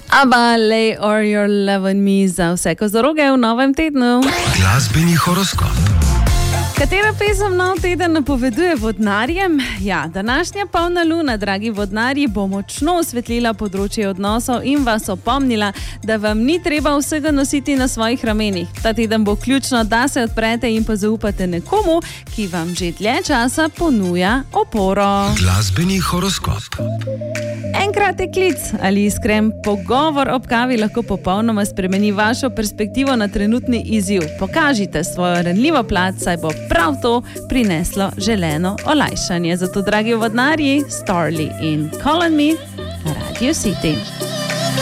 ABBA, Lay or Your Love on Me za vse kozoroge v novem tednu. Glasbeni horoskop. Katera pesem nov teden napoveduje vodnarjem? Ja, današnja polna luna, dragi vodnarji, bo močno osvetlila področje odnosov in vas opomnila, da vam ni treba vsega nositi na svojih ramenih. Ta teden bo ključno, da se odprete in pa zaupate nekomu, ki vam že dlje časa ponuja oporo. Glasbeni horoskop. Kratek klic ali iskren pogovor ob kavi lahko popolnoma spremeni vašo perspektivo na trenutni izziv. Pokažite svojo ranljivo plat, saj bo prav to prineslo želeno olajšanje. Zato, dragi vodnarji, Starley in Call on Me na Radio City.